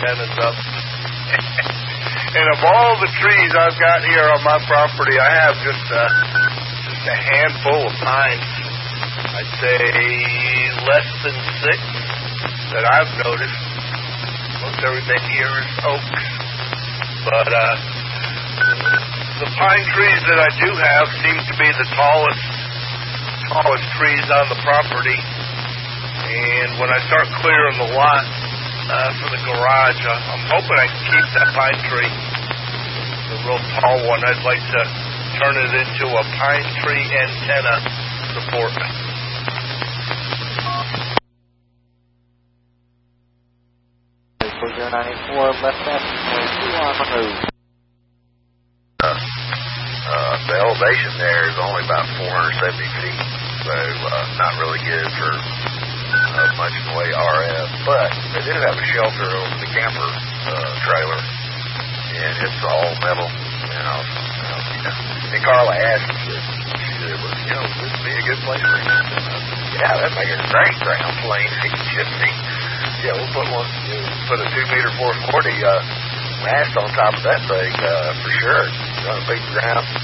antennas up. And of all the trees I've got here on my property, I have just a handful of pines. I'd say less than 6 that I've noticed. Most everything here is oaks. But the pine trees that I do have seem to be the tallest trees on the property. And when I start clearing the lot for the garage, I'm hoping I can keep that pine tree, the real tall one. I'd like to turn it into a pine tree antenna support. Cruiser 94, left fast, 22 on Monroe. The elevation there is only about 470 feet, so not really good for much in the way RF, but they did have a shelter over the camper trailer, and it's all metal, And Carla asked me, she said, well, this would be a good place for him. Yeah, that'd make a great ground plane. We'll put a 2-meter 440 mast on top of that thing for sure. Run a big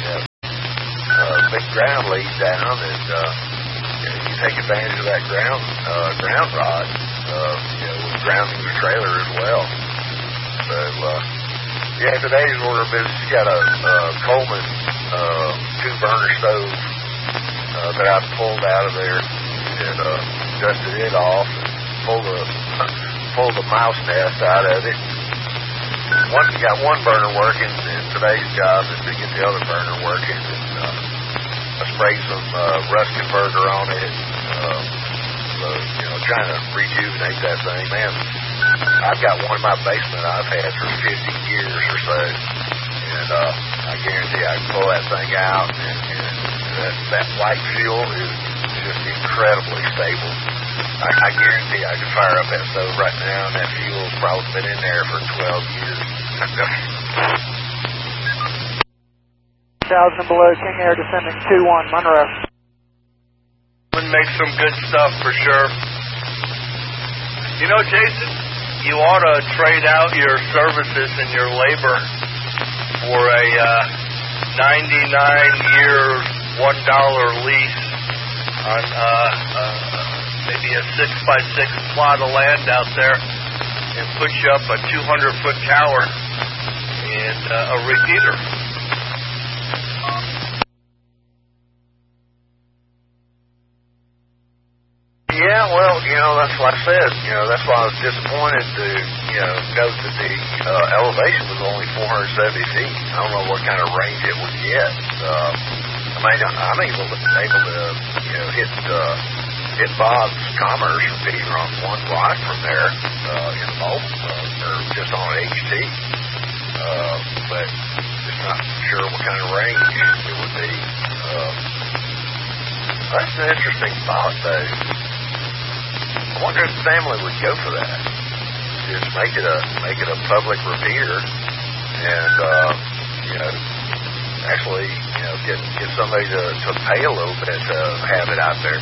ground lead down, and you take advantage of that ground rod, grounding the trailer as well. So, today's order of business got a Coleman 2-burner stove that I pulled out of there and dusted it off and pulled the mouse nest out of it. Got one burner working, and today's job is to get the other burner working. And I sprayed some rust converter on it. Trying to rejuvenate that thing. Man, I've got one in my basement I've had for 50 years or so, and I guarantee I can pull that thing out, and that white fuel is just incredibly stable. I guarantee I can fire up that stove right now, and that fuel's probably been in there for 12 years. 1,000 below, King Air descending 2-1, Monroe. Make some good stuff for sure. Jason, you ought to trade out your services and your labor for a 99-year $1 lease on maybe a 6x6 plot of land out there, and put you up a 200-foot tower and a repeater. Yeah, well, that's what I said. That's why I was disappointed to, note that the elevation was only 470 feet. I don't know what kind of range it would get. I'm able to hit Bob's Commerce repeater on 1 block from there, or just on HT. But just not sure what kind of range it would be. That's an interesting thought, though. I wonder if the family would go for that. Just make it a public repeater, and actually, get somebody to pay a little bit to have it out there.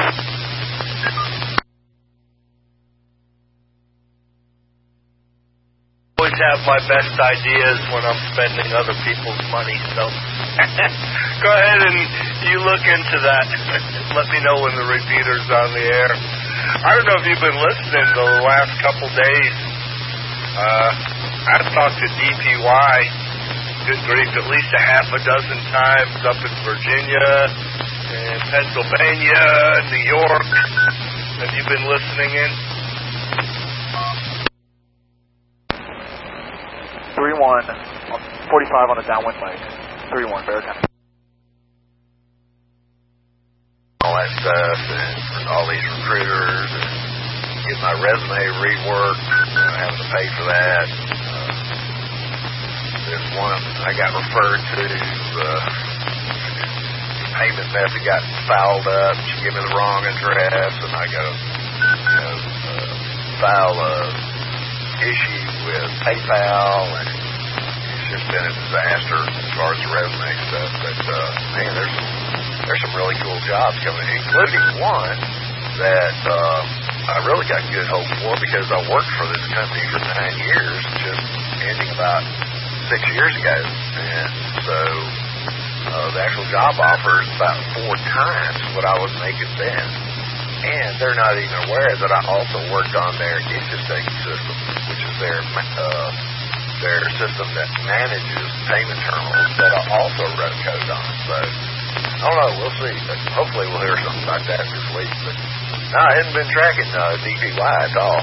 Always have my best ideas when I'm spending other people's money, so go ahead and you look into that. Let me know when the repeater's on the air. I don't know if you've been listening the last couple days. I've talked to DPY, good grief, at least a half a dozen times up in Virginia and Pennsylvania, New York. Have you been listening in? 3-1, 45 on a downwind leg. 3-1, Bearcat. All that stuff, and all these recruiters, and get my resume reworked, having to pay for that. There's one I got referred to, payment method got fouled up, she gave me the wrong address, and I got to file a issue with PayPal, and it's just been a disaster as far as the resume stuff. But man, there's some really cool jobs coming, including one that I really got good hope for because I worked for this company for 9 years, just ending about 6 years ago. And so the actual job offer is about 4 times what I was making then. And they're not even aware that I also worked on their Inchestate system, which is their system that manages payment terminals that I also wrote code on. So, I don't know, we'll see. But hopefully we'll hear something about that this week. But no, I hadn't been tracking DPY at all.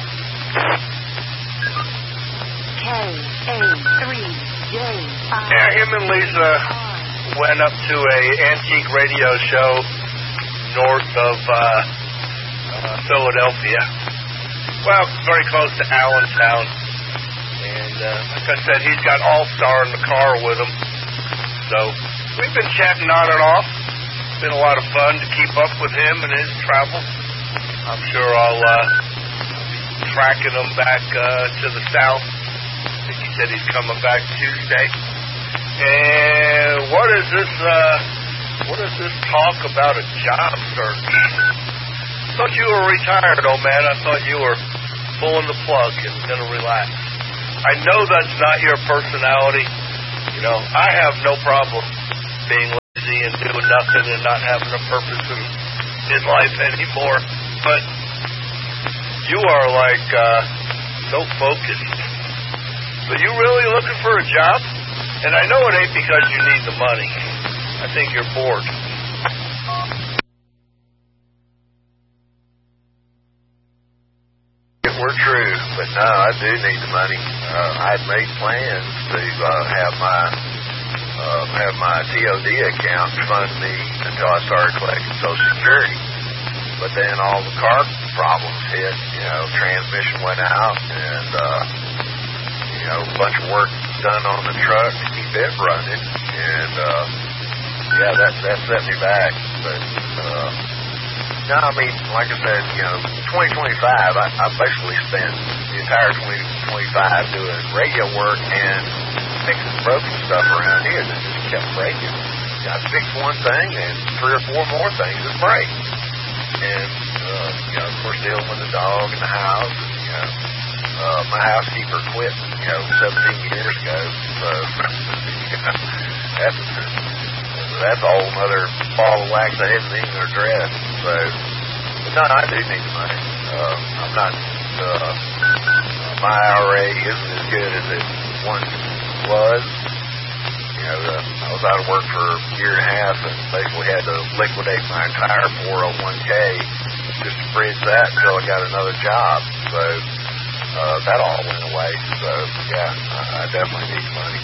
KA3JI. Yeah, him and Lisa went up to a antique radio show north of Philadelphia. Well, very close to Allentown. And like I said, he's got All-Star in the car with him. So we've been chatting on and off. It's been a lot of fun to keep up with him and his travels. I'm sure I'll be tracking him back to the south. I think he said he's coming back Tuesday. And what is this talk about a job search? I thought you were retired, old man. I thought you were pulling the plug and going to relax. I know that's not your personality. You know, I have no problem being lazy and doing nothing and not having a purpose in life anymore. But you are like so focused. So you really looking for a job? And I know it ain't because you need the money. I think you're bored. We're true, but no, I do need the money. I had made plans to have my TOD account fund me until I started collecting Social Security. But then all the car problems hit. You know, transmission went out, and a bunch of work done on the truck to keep it running, and that set me back. But no, I mean, like I said, 2025, I basically spent the entire 2025 doing radio work and fixing broken stuff around here that just kept breaking. I fixed one thing, and 3 or 4 more things would break. And, of course, dealing with the dog in the house. My housekeeper quit, 17 years ago. So, that's a whole other ball of wax I hadn't even addressed. So, but no, I do need the money. I'm not, my IRA isn't as good as it once was. I was out of work for a year and a half and basically had to liquidate my entire 401k just to bridge that until I got another job. So, that all went away. So, yeah, I definitely need the money.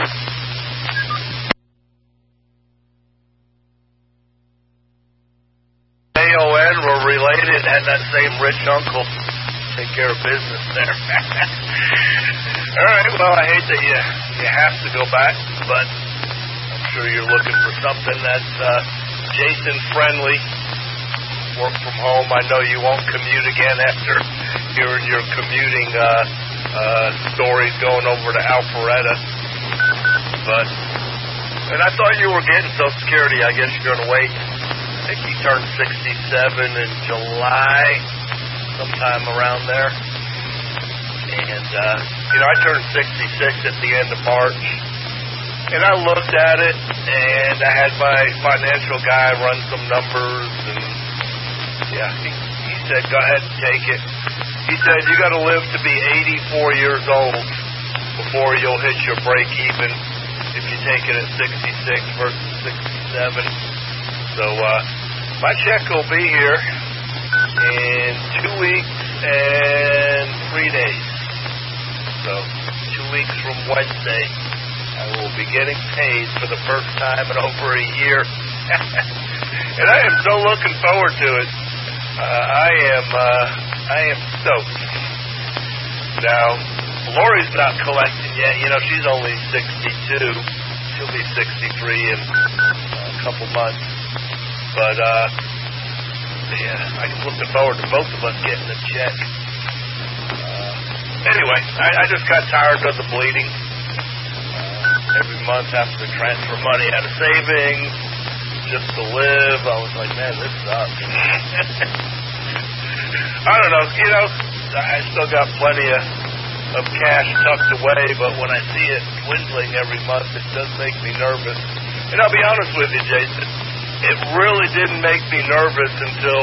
AON were related, had that same rich uncle take care of business there. All right, well, I hate that you have to go back, but I'm sure you're looking for something that's Jason friendly. Work from home. I know you won't commute again after hearing your commuting stories going over to Alpharetta. And I thought you were getting Social Security. I guess you're going to wait. I think you turned 67 in July, sometime around there. And, I turned 66 at the end of March. And I looked at it, and I had my financial guy run some numbers, and, he said, go ahead and take it. He said, you got to live to be 84 years old before you'll hit your break even if you take it at 66 versus 67. So, my check will be here in 2 weeks and 3 days. So, 2 weeks from Wednesday, I will be getting paid for the first time in over a year. And I am so looking forward to it. I am stoked. Now, Lori's not collecting yet. She's only 62. She'll be 63 in a couple months. But, I'm looking forward to both of us getting a check. Anyway, I just got tired of the bleeding. Every month having to transfer money out of savings just to live. I was like, man, this sucks. I don't know. You know, I still got plenty of cash tucked away, but when I see it dwindling every month, it does make me nervous. And I'll be honest with you, Jason, it really didn't make me nervous until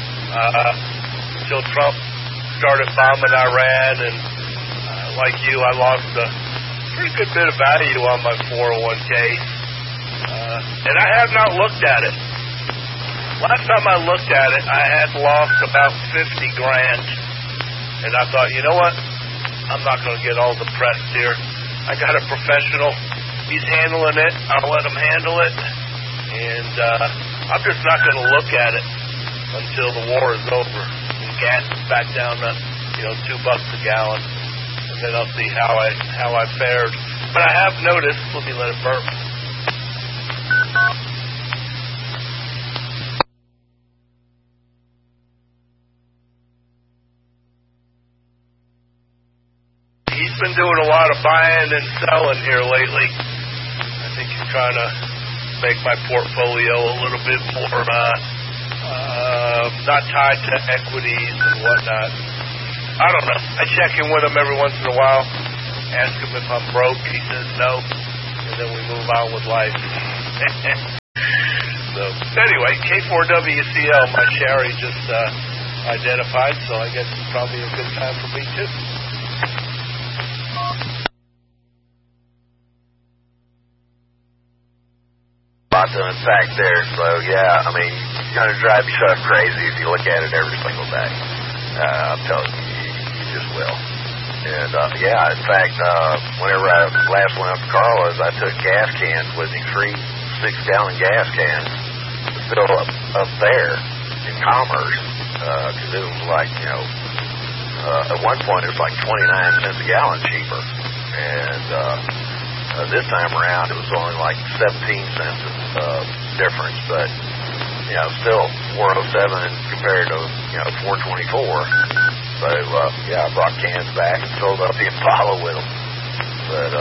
Trump started bombing Iran, and like you, I lost a pretty good bit of value on my 401k, and I have not looked at it. Last time I looked at it, I had lost about $50,000, and I thought, you know what? I'm not going to get all depressed here. I got a professional. He's handling it. I'll let him handle it, and I'm just not going to look at it until the war is over and gas is back down to, $2 a gallon, and then I'll see how I fared. But I have noticed. Let me let it burp. He's been doing a lot of buying and selling here lately. I think he's trying to make my portfolio a little bit more not tied to equities and whatnot. I don't know. I check in with him every once in a while, ask him if I'm broke. He says no, and then we move on with life. So anyway, K4WCL, my Sherry just identified, so I guess it's probably a good time for me too. Lot to unpack there, so yeah, I mean, it's going to drive yourself crazy if you look at it every single day. I'm telling you, you just will. And yeah, in fact, whenever I last went up to Carla's, I took gas cans with me, 3 6-gallon gas cans to fill up there in Commerce, because it was like, at one point it was like 29 cents a gallon cheaper, and this time around it was only like 17 cents difference, but still 407 compared to 424. So yeah, I brought cans back and filled up the Impala with them. But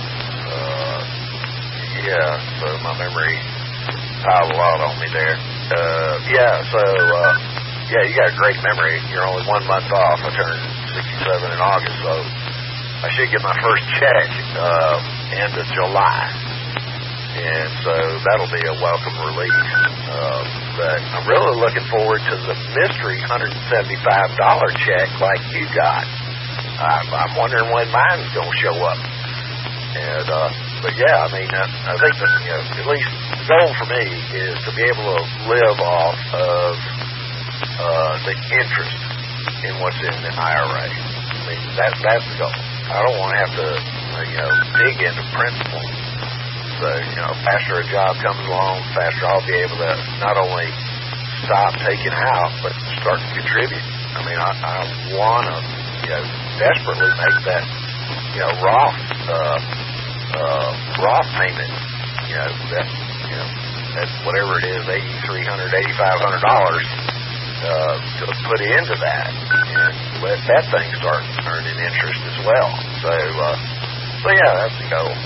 yeah, so my memory piled a lot on me there. Yeah, so yeah, you got a great memory. You're only 1 month off. I turned 67 in August, so I should get my first check end of July, and so that'll be a welcome relief. But I'm really looking forward to the mystery $175 check like you got. I'm wondering when mine's going to show up. And but yeah, I mean, I think that at least the goal for me is to be able to live off of the interest in what's in the IRA. I mean, that's the goal. I don't want to have to, dig into principle. So, faster a job comes along, faster I'll be able to not only stop taking out, but start to contribute. I mean, I want to, desperately make that, Roth payment, that's whatever it is, $8,300, $8,500, to put into that, and let that thing start earning interest as well. So yeah, that's the goal.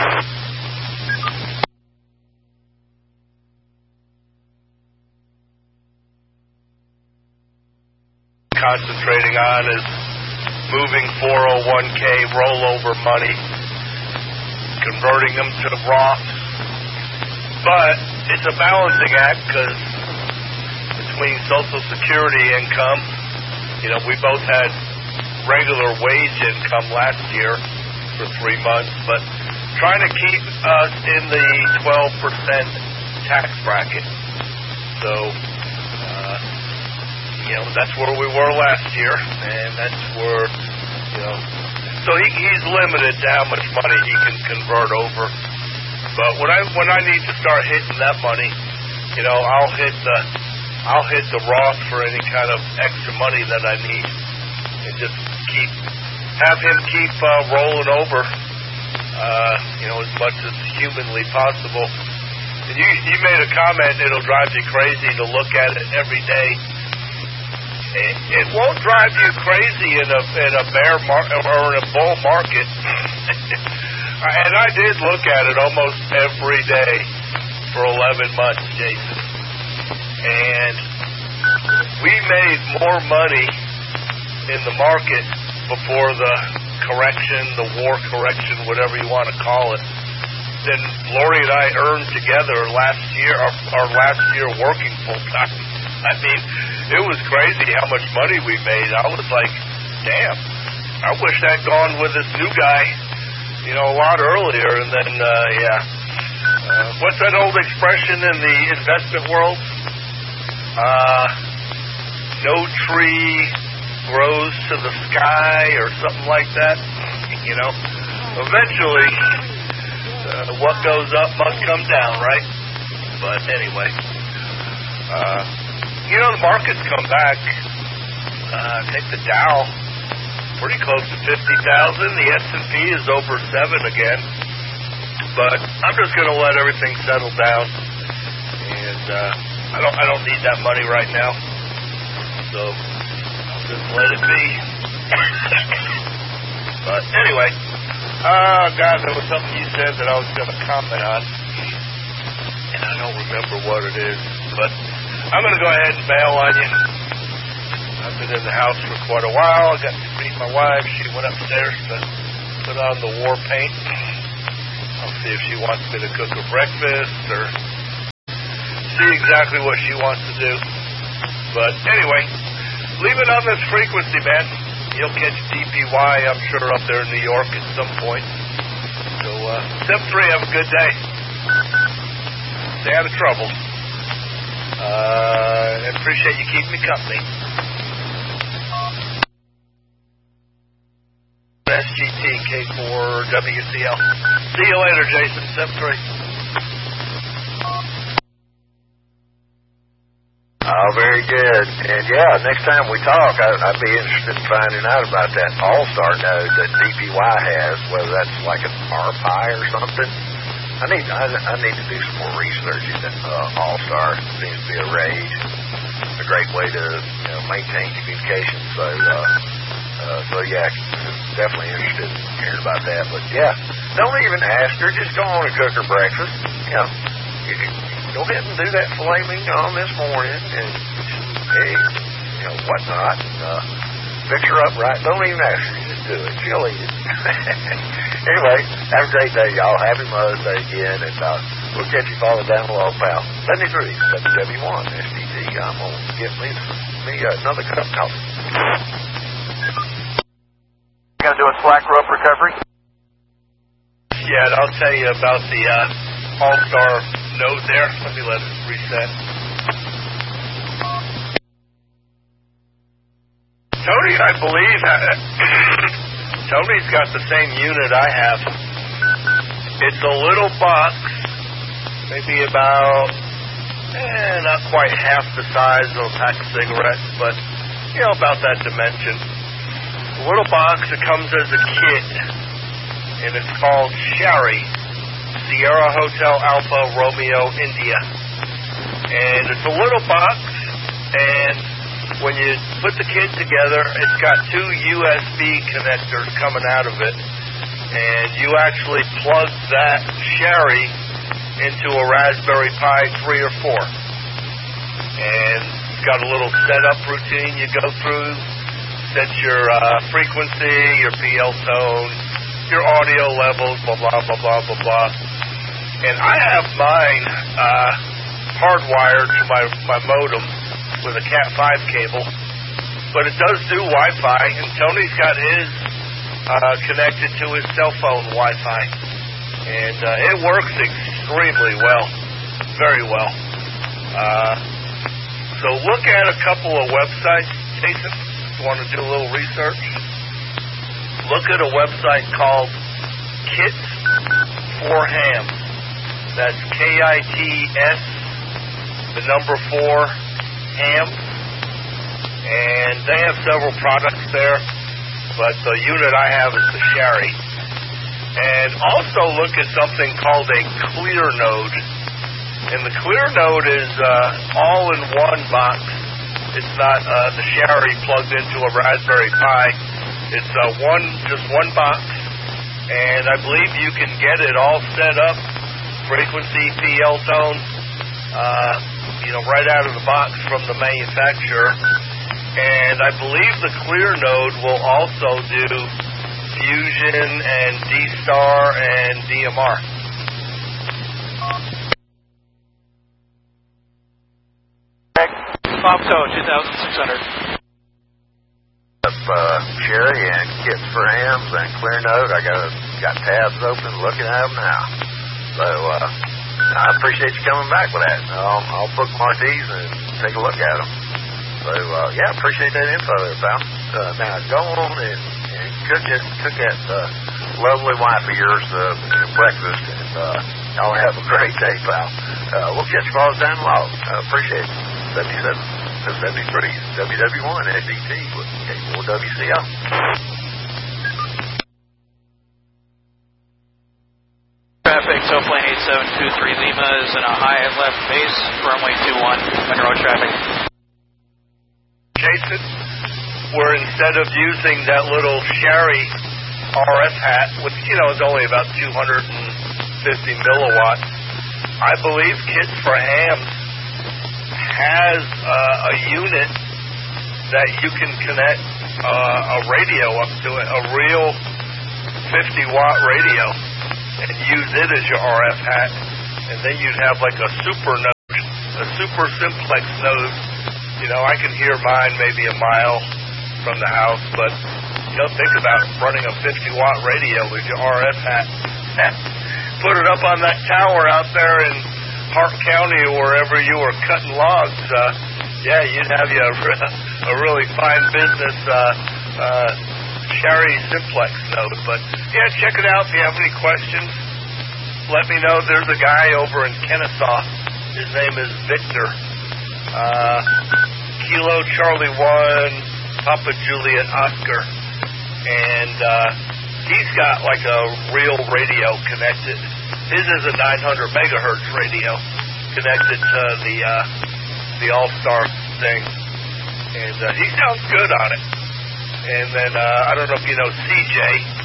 Concentrating on is moving 401k rollover money, converting them to Roth. But it's a balancing act because between Social Security income, we both had regular wage income last year for 3 months, but trying to keep us in the 12% tax bracket. So, that's where we were last year, and that's where, so he's limited to how much money he can convert over. But when I need to start hitting that money, I'll hit the Roth for any kind of extra money that I need, and just have him keep rolling over, as much as humanly possible. And you made a comment, it'll drive you crazy to look at it every day. It won't drive you crazy in a bear market or in a bull market. And I did look at it almost every day for 11 months, Jason. And we made more money in the market before the correction, the war correction, whatever you want to call it, than Lori and I earned together last year, our last year working full time. I mean, it was crazy how much money we made. I was like, damn, I wish I'd gone with this new guy, a lot earlier. And then, what's that old expression in the investment world? No tree grows to the sky or something like that. Eventually, what goes up must come down, right? But anyway, the market's come back. I think the Dow pretty close to 50,000. The S&P is over 7 again. But I'm just going to let everything settle down, and I don't need that money right now. So I'll just let it be. But anyway, God, there was something you said that I was going to comment on, and I don't remember what it is. But I'm going to go ahead and bail on you. I've been in the house for quite a while. I got to meet my wife. She went upstairs to put on the war paint. I'll see if she wants me to cook her breakfast or see exactly what she wants to do. But anyway, leave it on this frequency, man. You'll catch DPY, I'm sure, up there in New York at some point. So, step 3, have a good day. Stay out of trouble. And appreciate you keeping me company. SGT K4WCL. See you later, Jason. Step 3. Oh, very good. And next time we talk, I'd be interested in finding out about that All-Star node that DPY has, whether that's like an RPI or something. I need to do some more research into All-Star. It seems to be a rage. A great way to maintain communication. So definitely interested in hearing about that. But don't even ask her. Just go on and cook her breakfast. You can go ahead and do that filet mignon this morning, and whatnot. Fix her up right. Don't even ask her. Just do it. She'll eat it. Anyway, have a great day, y'all. Happy Mother's Day again, and we'll catch you farther down the log, pal. 73, WW1, STD. I'm going to get me another cup of coffee. Going to do a slack rope recovery? Yeah, and I'll tell you about the All-Star node there. Let me let it reset. Tony, I believe, Tony's got the same unit I have. It's a little box, maybe about, not quite half the size of a pack of cigarettes, but, about that dimension. A little box that comes as a kit, and it's called Sherry, Sierra Hotel Alpha Romeo India. And it's a little box, and when you put the kit together, it's got 2 USB connectors coming out of it, and you actually plug that Sherry into a Raspberry Pi 3 or 4. And it's got a little setup routine you go through, set your frequency, your PL tone, your audio levels, blah, blah, blah, blah, blah, blah. And I have mine hardwired to my modem with a Cat 5 cable, but it does do Wi-Fi, and Tony's got his connected to his cell phone Wi-Fi, and it works extremely well, very well. So look at a couple of websites, Jason, if you want to do a little research. Look at a website called Kits for Ham. That's KITS, the number 4, Ham. And they have several products there, but the unit I have is the Sherry. And also look at something called a Clear Node. And the Clear Node is all-in-one box. It's not the Sherry plugged into a Raspberry Pi. It's just one box, and I believe you can get it all set up, frequency, PL tone, right out of the box from the manufacturer. And I believe the Clear node will also do Fusion and D-Star and DMR. Bobco 2600. Sherry and kits for hams and Clear node. I got tabs open looking at them now. So I appreciate you coming back with that. I'll bookmark these and take a look at them. So yeah, appreciate that info there, pal. Now go on and cook that lovely wife of yours breakfast, and y'all have a great day, pal. We'll catch you all down the log. Appreciate it. 73, WW1, SDT with K4WCO. Traffic, Toplane 8723 Lima is in a high left base, runway 21, Monroe traffic. Jason, where instead of using that little Sherry RF hat, which, is only about 250 milliwatts, I believe Kits for Hams has a unit that you can connect a radio up to it, a real 50-watt radio, and use it as your RF hat, and then you'd have like a super node, a super simplex node. I can hear mine maybe a mile from the house, but think about running a 50-watt radio with your RF hat. Put it up on that tower out there in Hart County or wherever you were cutting logs. You'd have a really fine business Sherry simplex node. But check it out. If you have any questions, let me know. There's a guy over in Kennesaw. His name is Victor. Kilo Charlie 1 Papa Juliet Oscar, and he's got like a real radio connected. His is a 900 megahertz radio connected to the All-Star thing, and he sounds good on it. And then I don't know if you know CJ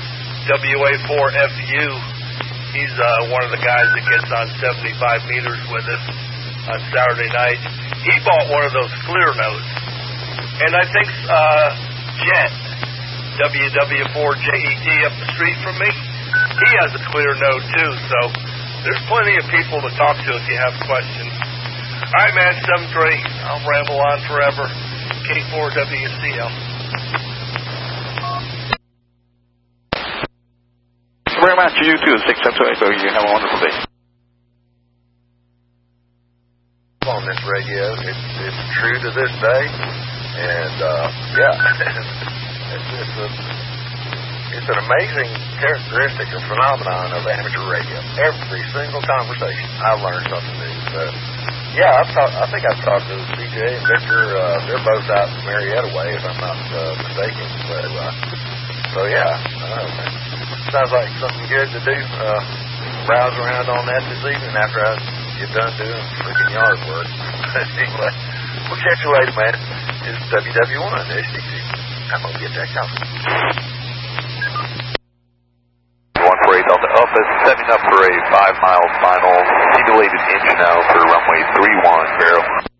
WA4FU. He's one of the guys that gets on 75 meters with us on Saturday night. He bought one of those Clear nodes, and I think Jet WW4JET up the street from me, he has a Clear node too. So there's plenty of people to talk to if you have questions. All right, man, 7-3. I'll ramble on forever. K4WCL. Thank you very much. You too, 628. So you have a wonderful day. On this radio, it's true to this day, and it's an amazing characteristic or phenomenon of amateur radio. Every single conversation, I learned something new. So, I think I've talked to CJ and Victor. They're both out in Marietta way, if I'm not mistaken. Sounds like something good to do. Browse around on that this evening after I get done doing freaking yard work. Anyway, we'll catch you later, man. It's WW1 SDT. I'm going to get that coffee. 148 Delta Alpha, setting up for a 5-mile final, simulated engine out for runway 31, Barrow.